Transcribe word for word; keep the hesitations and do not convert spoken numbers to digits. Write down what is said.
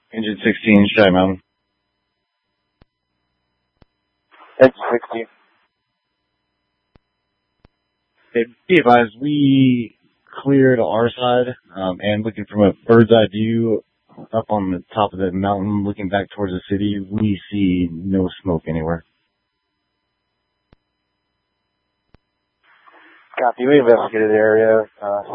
Engine sixteen, Shy Mountain. Engine sixteen. Hey, be advised, we cleared our side, um, and looking from a bird's eye view up on the top of the mountain, looking back towards the city, we see no smoke anywhere. Copy. We investigated the area. Uh,